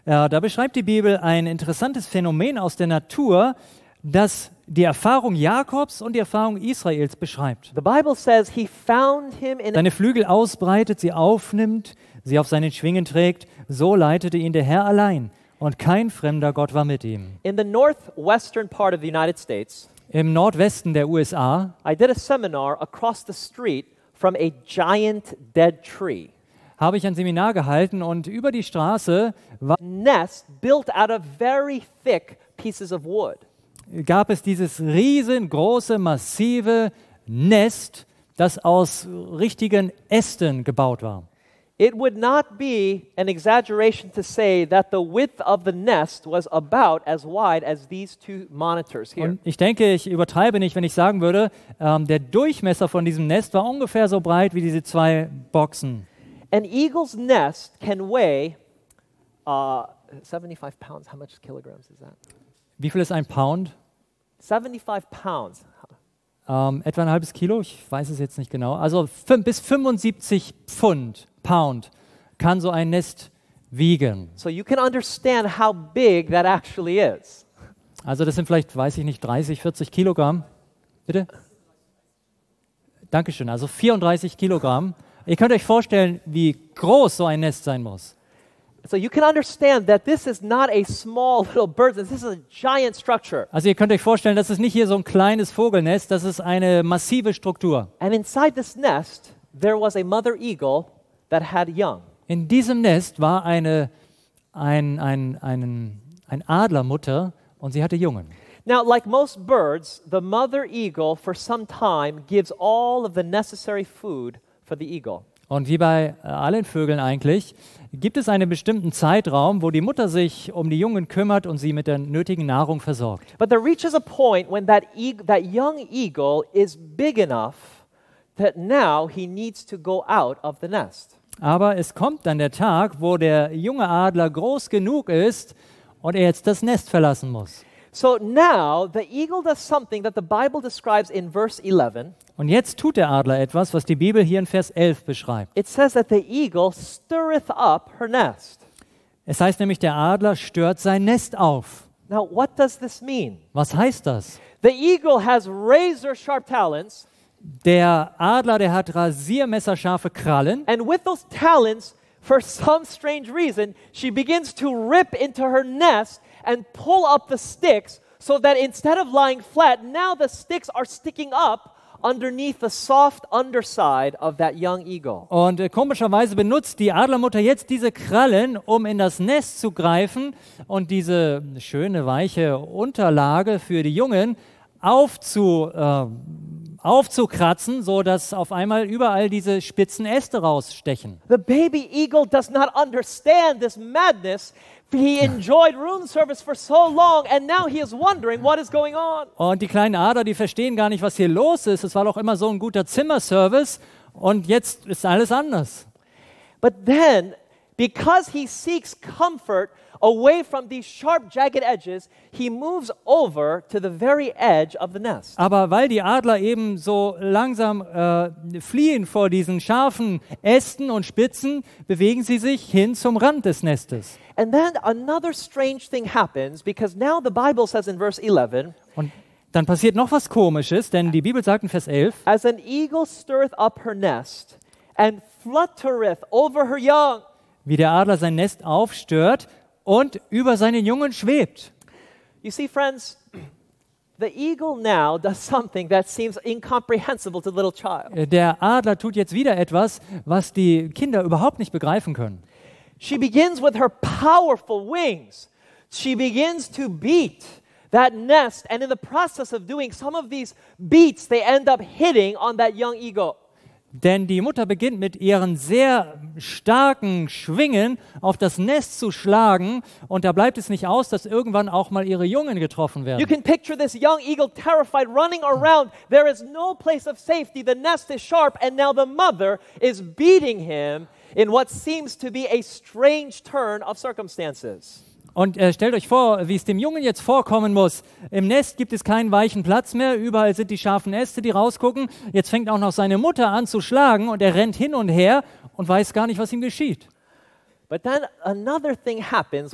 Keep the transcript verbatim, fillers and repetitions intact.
Ja, da beschreibt die Bibel ein interessantes Phänomen aus der Natur, das die Erfahrung Jakobs und die Erfahrung Israels beschreibt. The Bible says he found him in Seine Flügel ausbreitet, sie aufnimmt, sie auf seinen Schwingen trägt, so leitete ihn der Herr allein und kein fremder Gott war mit ihm. in the northwestern part of the United States. Im Nordwesten der U S A I did a seminar across the street from a giant dead tree. habe ich ein Seminar gehalten und über die Straße war, Nest built out of very thick pieces of wood. gab es dieses riesengroße, massive Nest, das aus richtigen Ästen gebaut war. It would not be an exaggeration to say that the width of the nest was about as wide as these two monitors here. Und ich denke, ich übertreibe nicht, wenn ich sagen würde, ähm, der Durchmesser von diesem Nest war ungefähr so breit wie diese zwei Boxen. An eagle's nest can weigh uh, seventy-five pounds. How much kilograms is that? Wie viel ist ein Pound? seventy-five pounds. Ähm, etwa ein halbes Kilo, ich weiß es jetzt nicht genau. Also fün- bis fünfundsiebzig Pfund, Pound, kann so ein Nest wiegen. So you can understand how big that actually is. Also das sind vielleicht, weiß ich nicht, dreißig, vierzig Kilogramm. Bitte? Dankeschön, also vierunddreißig Kilogramm. Ihr könnt euch vorstellen, wie groß so ein Nest sein muss. So you can understand that this is not a small little bird. This is a giant structure. Also ihr könnt euch vorstellen, das ist nicht hier so ein kleines Vogelnest, das ist eine massive Struktur. And inside this nest, there was a mother eagle that had young. In diesem Nest war eine, ein, ein, ein, ein Adlermutter und sie hatte Jungen. Now, like most birds, the mother eagle for some time gives all of the necessary food for the eagle. Und wie bei äh, allen Vögeln eigentlich, gibt es einen bestimmten Zeitraum, wo die Mutter sich um die Jungen kümmert und sie mit der nötigen Nahrung versorgt. But there reaches a point when that, eag- that young eagle is big enough that now he needs to go out of the nest. Aber es kommt dann der Tag, wo der junge Adler groß genug ist und er jetzt das Nest verlassen muss. So now the eagle does something that the Bible describes in verse eleven. Und jetzt tut der Adler etwas, was die Bibel hier in Vers elf beschreibt. It says that the eagle stirreth up her nest. Es heißt nämlich, der Adler stört sein Nest auf. Now, what does this mean? Was heißt das? The eagle has razor sharp talons, Der Adler, der hat rasiermesserscharfe Krallen and with those talons, for some strange reason, she begins to rip into her nest and pull up the sticks so that instead of lying flat, now the sticks are sticking up underneath the soft underside of that young eagle. und äh, komischerweise benutzt die Adlermutter jetzt diese Krallen, um in das Nest zu greifen und diese schöne, weiche Unterlage für die Jungen aufzu, äh, aufzukratzen, sodass auf einmal überall diese spitzen Äste rausstechen. The baby eagle does not understand this madness. He enjoyed room service for so long, and now he is wondering what is going on. Und die kleinen Adler, die verstehen gar nicht, was hier los ist. Es war doch immer so ein guter Zimmerservice und jetzt ist alles anders. But then, because he seeks comfort away from these sharp, jagged edges, he moves over to the very edge of the nest. Aber weil die Adler eben so langsam äh, fliehen vor diesen scharfen Ästen und Spitzen, bewegen sie sich hin zum Rand des Nestes. And then another strange thing happens, because now the Bible says in verse eleven, Und dann passiert noch was Komisches, denn die Bibel sagt in Vers elf, as an eagle stirreth up her nest and fluttereth over her young. wie der Adler sein Nest aufstört und über seinen Jungen schwebt. You see, friends, the eagle now does something that seems incomprehensible to the little child. Äh, Der Adler tut jetzt wieder etwas, was die Kinder überhaupt nicht begreifen können. She begins with her powerful wings. She begins to beat that nest, and in the process of doing some of these beats, they end up hitting on that young eagle. Denn die Mutter beginnt mit ihren sehr starken Schwingen auf das Nest zu schlagen und da bleibt es nicht aus, dass irgendwann auch mal ihre Jungen getroffen You werden. can picture this young eagle terrified, running around. There is no place of safety. The nest is sharp, and now the mother is beating him in what seems to be a strange turn of circumstances. Und äh, stellt euch vor, wie es dem Jungen jetzt vorkommen muss. Im Nest gibt es keinen weichen Platz mehr, überall sind die scharfen Äste, die rausgucken. Jetzt fängt auch noch seine Mutter an zu schlagen und er rennt hin und her und weiß gar nicht, was ihm geschieht. But then another thing happens